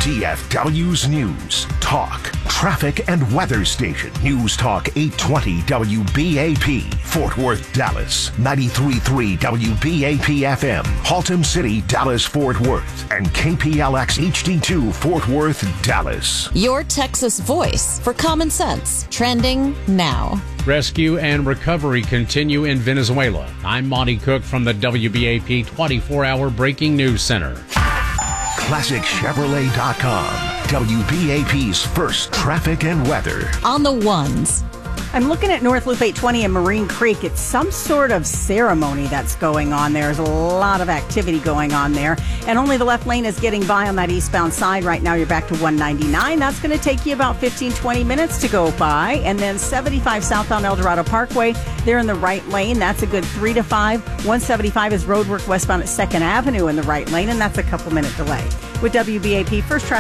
DFW's News, Talk, Traffic and Weather Station. News Talk 820 WBAP, Fort Worth, Dallas. 93.3 WBAP FM, Haltom City, Dallas, Fort Worth. And KPLX HD2, Fort Worth, Dallas. Your Texas voice for common sense. Trending now. Rescue and recovery continue in Venezuela. I'm Monty Cook from the WBAP 24-hour Breaking News Center. ClassicChevrolet.com, WBAP's first traffic and weather. On the ones. I'm looking at North Loop 820 and Marine Creek. It's some sort of ceremony that's going on there. There's a lot of activity going on there. And only the left lane is getting by on that eastbound side. Right now you're back to 199. That's going to take you about 15-20 minutes to go by. And then 75 southbound El Dorado Parkway, they're in the right lane. That's a good 3 to 5. 175 is roadwork westbound at 2nd Avenue in the right lane, and that's a couple minute delay. With WBAP First Traffic